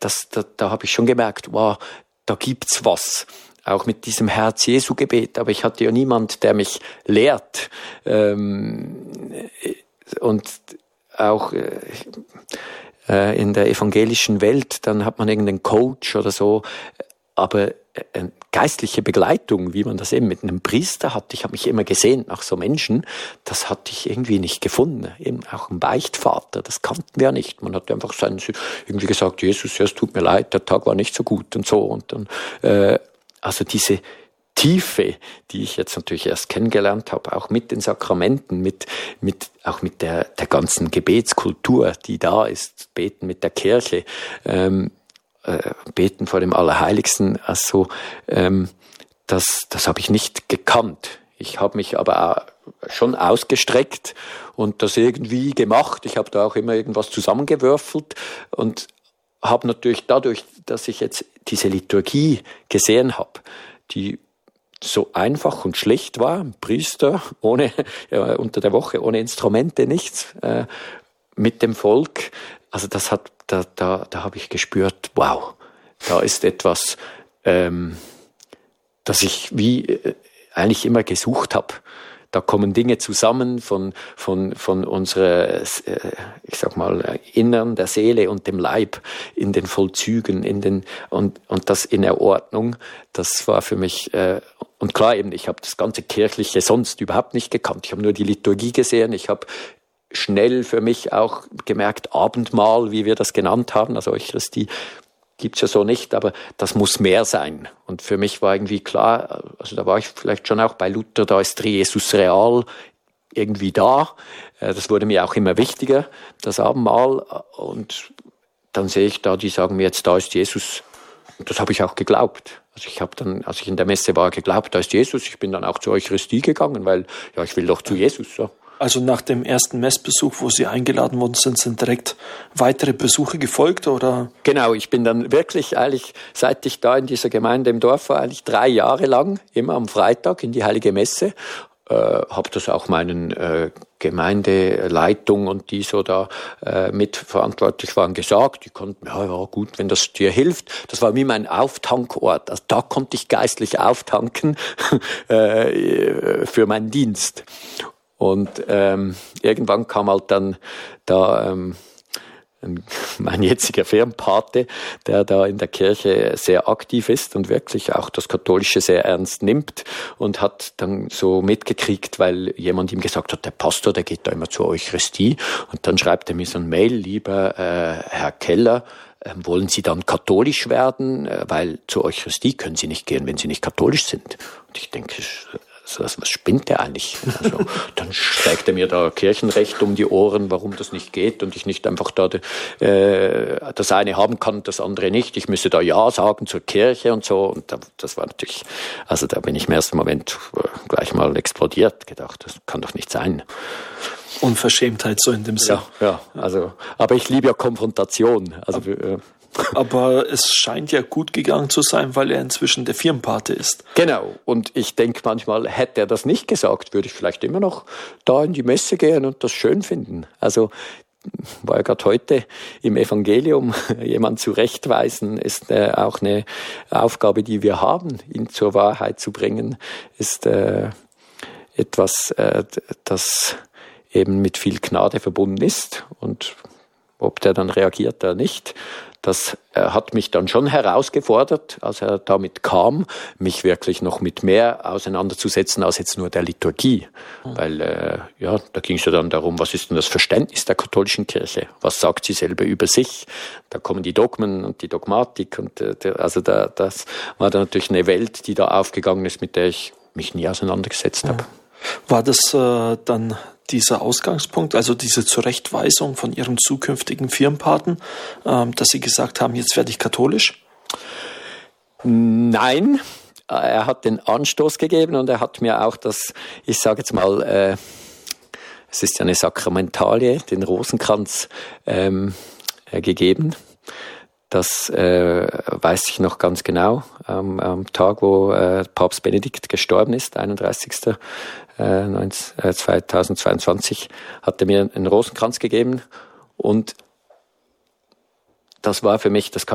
da habe ich schon gemerkt, wow, da gibt's was. Auch mit diesem Herz-Jesu-Gebet. Aber ich hatte ja niemand, der mich lehrt. Und auch in der evangelischen Welt, dann hat man irgendeinen Coach oder so. Aber geistliche Begleitung, wie man das eben mit einem Priester hat, ich habe mich immer gesehnt nach so Menschen, das hatte ich irgendwie nicht gefunden. Eben auch ein Beichtvater, das kannten wir nicht. Man hat einfach irgendwie gesagt, Jesus, ja, es tut mir leid, der Tag war nicht so gut und so. Und dann, also diese Tiefe, die ich jetzt natürlich erst kennengelernt habe, auch mit den Sakramenten, auch mit der ganzen Gebetskultur, die da ist, beten mit der Kirche, beten vor dem Allerheiligsten, also das habe ich nicht gekannt. Ich habe mich aber auch schon ausgestreckt und das irgendwie gemacht. Ich habe da auch immer irgendwas zusammengewürfelt und habe natürlich dadurch, dass ich jetzt diese Liturgie gesehen habe, die so einfach und schlicht war, ein Priester unter der Woche ohne Instrumente, nichts, mit dem Volk, also da habe ich gespürt, wow, da ist etwas, das ich eigentlich immer gesucht habe. Da kommen Dinge zusammen von unserer, ich sag mal, Innern, der Seele und dem Leib in den Vollzügen, und das in der Ordnung. Das war für mich, und klar eben, ich habe das ganze Kirchliche sonst überhaupt nicht gekannt. Ich habe nur die Liturgie gesehen. Ich habe schnell für mich auch gemerkt, Abendmahl, wie wir das genannt haben, also Eucharistie, gibt's ja so nicht, aber das muss mehr sein. Und für mich war irgendwie klar, also da war ich vielleicht schon auch bei Luther, da ist Jesus real irgendwie da. Das wurde mir auch immer wichtiger, das Abendmahl. Und dann sehe ich da, die sagen mir jetzt, da ist Jesus. Und das habe ich auch geglaubt. Also ich habe dann, als ich in der Messe war, geglaubt, da ist Jesus. Ich bin dann auch zur Eucharistie gegangen, weil, ja, ich will doch zu Jesus, so. Also nach dem ersten Messbesuch, wo Sie eingeladen worden sind direkt weitere Besuche gefolgt, oder? Genau, ich bin dann wirklich eigentlich, seit ich da in dieser Gemeinde im Dorf war, eigentlich 3 Jahre lang, immer am Freitag in die Heilige Messe, habe das auch meinen Gemeindeleitung und die so da mitverantwortlich waren gesagt, die konnten, ja gut, wenn das dir hilft. Das war wie mein Auftankort. Also da konnte ich geistlich auftanken für meinen Dienst. Und irgendwann kam halt dann da mein jetziger Firmenpate, der da in der Kirche sehr aktiv ist und wirklich auch das Katholische sehr ernst nimmt, und hat dann so mitgekriegt, weil jemand ihm gesagt hat, der Pastor, der geht da immer zur Eucharistie, und dann schreibt er mir so ein Mail, lieber Herr Keller, wollen Sie dann katholisch werden, weil zur Eucharistie können Sie nicht gehen, wenn Sie nicht katholisch sind. Und ich denke, was spinnt der eigentlich? Also, dann steigt er mir da Kirchenrecht um die Ohren, warum das nicht geht und ich nicht einfach da das eine haben kann, das andere nicht. Ich müsse da Ja sagen zur Kirche und so. Und das war natürlich, also da bin ich im ersten Moment gleich mal explodiert, gedacht, das kann doch nicht sein. Unverschämtheit so in dem Sinn. Ja, also, aber ich liebe ja Konfrontation. Also, aber es scheint ja gut gegangen zu sein, weil er inzwischen der Firmenpate ist. Genau. Und ich denke manchmal, hätte er das nicht gesagt, würde ich vielleicht immer noch da in die Messe gehen und das schön finden. Also war ja gerade heute im Evangelium, jemand zurechtweisen, ist auch eine Aufgabe, die wir haben, ihn zur Wahrheit zu bringen, ist etwas, das eben mit viel Gnade verbunden ist. Und ob der dann reagiert oder nicht, das hat mich dann schon herausgefordert, als er damit kam, mich wirklich noch mit mehr auseinanderzusetzen als jetzt nur der Liturgie. Weil da ging es ja dann darum, was ist denn das Verständnis der katholischen Kirche? Was sagt sie selber über sich? Da kommen die Dogmen und die Dogmatik. Und das war dann natürlich eine Welt, die da aufgegangen ist, mit der ich mich nie auseinandergesetzt habe. War das dann dieser Ausgangspunkt, also diese Zurechtweisung von Ihrem zukünftigen Firmenpaten, dass Sie gesagt haben, jetzt werde ich katholisch? Nein, er hat den Anstoß gegeben und er hat mir auch das, ich sage jetzt mal, es ist ja eine Sakramentalie, den Rosenkranz gegeben. Das weiß ich noch ganz genau. Am Tag, wo Papst Benedikt gestorben ist, 31. 2022, hat er mir einen Rosenkranz gegeben. Und das war für mich, das kann